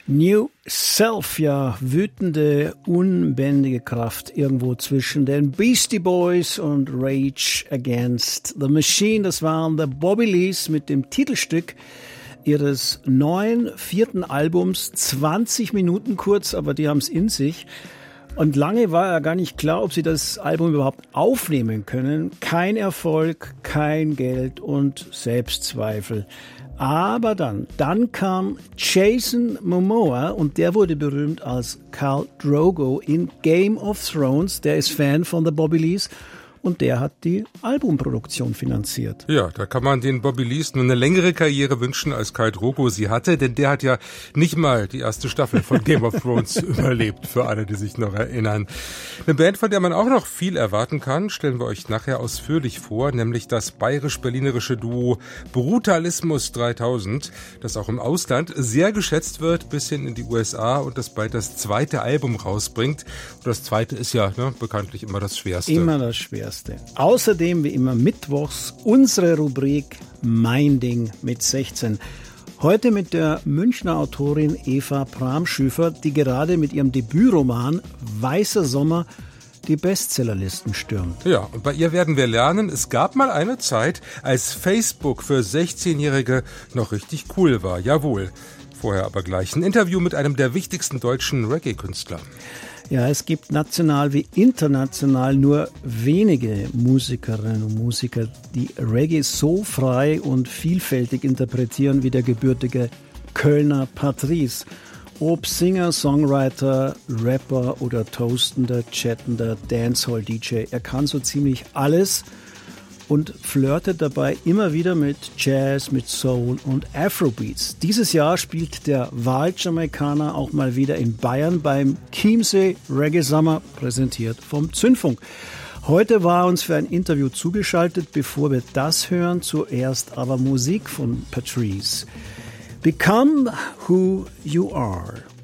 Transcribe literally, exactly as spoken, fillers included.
New Self, ja, wütende, unbändige Kraft irgendwo zwischen den Beastie Boys und Rage Against the Machine. Das waren The Bobbylees mit dem Titelstück ihres neuen vierten Albums, zwanzig Minuten kurz, aber die haben es in sich. Und lange war ja gar nicht klar, ob sie das Album überhaupt aufnehmen können. Kein Erfolg, kein Geld und Selbstzweifel. Aber dann, dann kam Jason Momoa und der wurde berühmt als Khal Drogo in Game of Thrones. Der ist Fan von The Bobbylees und der hat die Albumproduktion finanziert. Ja, da kann man den Bobbylees nur eine längere Karriere wünschen, als Khal Drogo sie hatte, denn der hat ja nicht mal die erste Staffel von Game of Thrones überlebt, für alle, die sich noch erinnern. Eine Band, von der man auch noch viel erwarten kann, stellen wir euch nachher ausführlich vor, nämlich das bayerisch-berlinerische Duo Brutalismus dreitausend, das auch im Ausland sehr geschätzt wird, bis hin in die U S A und das bald das zweite Album rausbringt. Und das zweite ist ja ne, bekanntlich immer das Schwerste. Immer das Schwerste. Außerdem wie immer mittwochs unsere Rubrik Mein Ding mit sechzehn. Heute mit der Münchner Autorin Eva Bramschüfer, die gerade mit ihrem Debütroman Weißer Sommer die Bestsellerlisten stürmt. Ja, und bei ihr werden wir lernen, es gab mal eine Zeit, als Facebook für sechzehnjährige noch richtig cool war. Jawohl. Vorher aber gleich ein Interview mit einem der wichtigsten deutschen Reggae-Künstler. Ja, es gibt national wie international nur wenige Musikerinnen und Musiker, die Reggae so frei und vielfältig interpretieren wie der gebürtige Kölner Patrice. Ob Singer, Songwriter, Rapper oder toastender, chattender Dancehall-D J, er kann so ziemlich alles und flirtet dabei immer wieder mit Jazz, mit Soul und Afrobeats. Dieses Jahr spielt der Wahljamaikaner auch mal wieder in Bayern beim Chiemsee Reggae Summer, präsentiert vom Zündfunk. Heute war uns für ein Interview zugeschaltet. Bevor wir das hören, zuerst aber Musik von Patrice. Become Who You Are.